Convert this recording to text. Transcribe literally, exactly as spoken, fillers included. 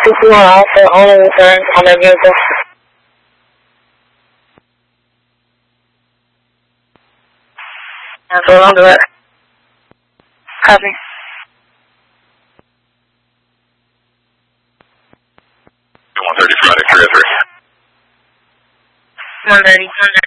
People are also only insurance on their vehicle. And so I'll do it. Copy. one thirty Friday, three oh three. one thirty.